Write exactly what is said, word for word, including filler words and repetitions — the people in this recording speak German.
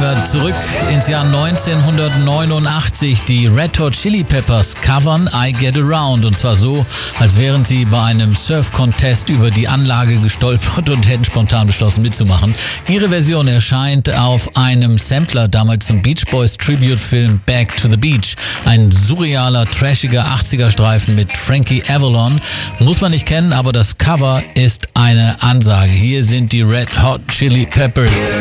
wir zurück ins Jahr neunzehnhundertneunundachtzig. Die Red Hot Chili Peppers covern I Get Around. Und zwar so, als wären sie bei einem Surf-Contest über die Anlage gestolpert und hätten spontan beschlossen mitzumachen. Ihre Version erscheint auf einem Sampler, damals zum Beach Boys Tribute-Film Back to the Beach. Ein surrealer, trashiger achtziger-Streifen mit Frankie Avalon. Muss man nicht kennen, aber das Cover ist eine Ansage. Hier sind die Red Hot Chili Peppers.